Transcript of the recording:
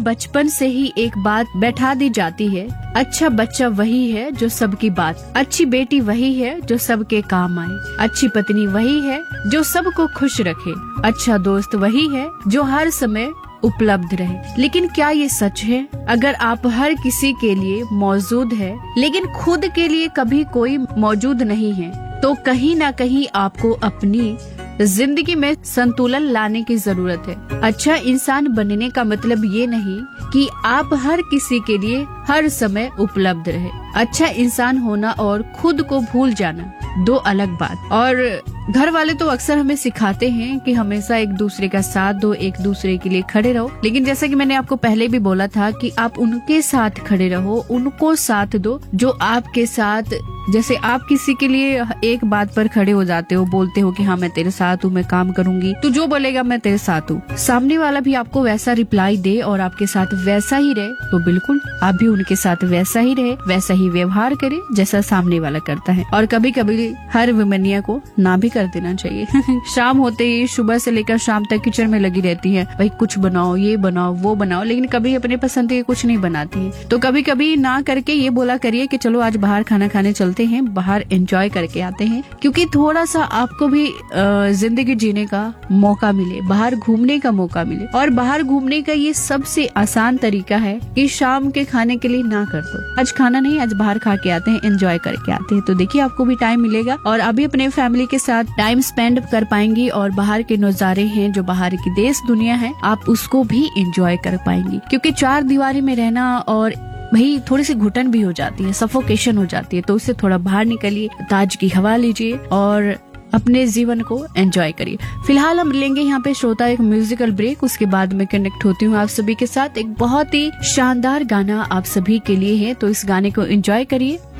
बचपन से ही एक बात बैठा दी जाती है, अच्छा बच्चा वही है जो सबकी बात, अच्छी बेटी वही है जो सबके काम आए, अच्छी पत्नी वही है जो सबको खुश रखे, अच्छा दोस्त वही है जो हर समय उपलब्ध रहे। लेकिन क्या ये सच है? अगर आप हर किसी के लिए मौजूद है लेकिन खुद के लिए कभी कोई मौजूद नहीं है, तो कहीं ना कहीं आपको अपनी जिंदगी में संतुलन लाने की जरूरत है। अच्छा इंसान बनने का मतलब ये नहीं कि आप हर किसी के लिए हर समय उपलब्ध रहे। अच्छा इंसान होना और खुद को भूल जाना दो अलग बात। और घर वाले तो अक्सर हमें सिखाते हैं कि हमेशा एक दूसरे का साथ दो, एक दूसरे के लिए खड़े रहो, लेकिन जैसा कि मैंने आपको पहले भी बोला था कि आप उनके साथ खड़े रहो, उनको साथ दो जो आपके साथ, जैसे आप किसी के लिए एक बात पर खड़े हो जाते हो, बोलते हो कि हाँ मैं तेरे साथ हूँ, मैं काम करूंगी, तो जो बोलेगा मैं तेरे साथ हूँ, सामने वाला भी आपको वैसा रिप्लाई दे और आपके साथ वैसा ही रहे, तो बिल्कुल आप भी उनके साथ वैसा ही रहे, वैसा ही व्यवहार करे जैसा सामने वाला करता है। और कभी कभी हर वुमनिया को ना भी कर देना चाहिए। शाम होते ही सुबह से लेकर शाम तक किचन में लगी रहती है, भाई कुछ बनाओ, ये बनाओ, वो बनाओ, लेकिन कभी अपने पसंद के कुछ नहीं बनाती है। तो कभी कभी ना करके ये बोला करिए कि चलो आज बाहर खाना खाने चलते हैं, बाहर एंजॉय करके आते हैं, क्योंकि थोड़ा सा आपको भी जिंदगी जीने का मौका मिले, बाहर घूमने का मौका मिले। और बाहर घूमने का ये सबसे आसान तरीका है कि शाम के खाने के लिए ना कर दो, आज खाना नहीं, आज बाहर खा के आते हैं, एंजॉय करके आते हैं। तो देखिए आपको भी टाइम मिलेगा और अभी अपने फैमिली के साथ टाइम स्पेंड कर पाएंगी और बाहर के नजारे हैं, जो बाहर की देश दुनिया है, आप उसको भी एंजॉय कर पाएंगी। क्योंकि चार दीवारी में रहना और भाई थोड़ी सी घुटन भी हो जाती है, सफोकेशन हो जाती है, तो उससे थोड़ा बाहर निकलिए, ताजगी हवा लीजिए और अपने जीवन को एंजॉय करिए। फिलहाल हम लेंगे यहाँ पे श्रोता एक म्यूजिकल ब्रेक, उसके बाद मैं कनेक्ट होती हूँ आप सभी के साथ। एक बहुत ही शानदार गाना आप सभी के लिए है, तो इस गाने को एंजॉय करिए।